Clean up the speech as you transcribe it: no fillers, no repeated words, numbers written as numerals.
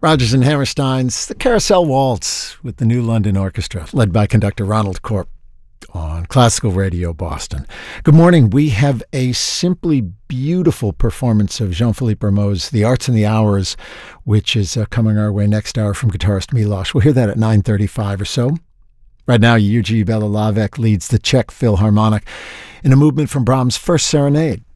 Rodgers and Hammerstein's The Carousel Waltz with the New London Orchestra, led by conductor Ronald Corp on Classical Radio Boston. Good morning. We have a simply beautiful performance of Jean-Philippe Rameau's The Arts and the Hours, which is coming our way next hour from guitarist Miloš. We'll hear that at 9:35 or so. Right now, Jiří Bělohlávek leads the Czech Philharmonic in a movement from Brahms' First Serenade.